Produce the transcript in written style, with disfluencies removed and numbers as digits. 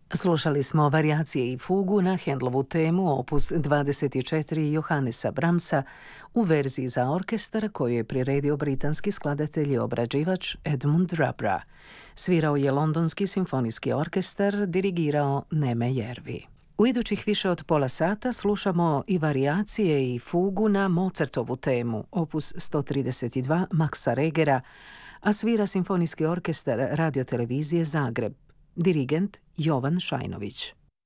Slušali smo varijacije i fugu na Handlovu temu opus 24 Johannesa Brahmsa u verziji za orkestar koju je priredio britanski skladatelj i obrađivač Edmund Rubra. Svirao je Londonski simfonijski orkestar, dirigirao Neme Järvi. U idućih više od pola sata slušamo i varijacije i fugu na Mozartovu temu opus 132 Maxa Regera, a svira Simfonijski orkestar Radiotelevizije Zagreb. Dirigent Jovan Šajnović.